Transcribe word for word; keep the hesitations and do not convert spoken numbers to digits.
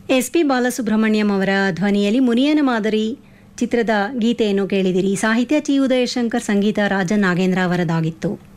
S P Balasubrahmanyam ಅವರ ಧ್ವನಿಯಲ್ಲಿ ಮುನಿಯನ ಮಾದರಿ ಚಿತ್ರದ ಗೀತೆಯನ್ನು ಕೇಳಿದಿರಿ. ಸಾಹಿತ್ಯ ಚಿ ಉದಯಶಂಕರ್, ಸಂಗೀತ ರಾಜನ್ ನಾಗೇಂದ್ರ ಅವರದಾಗಿತ್ತು.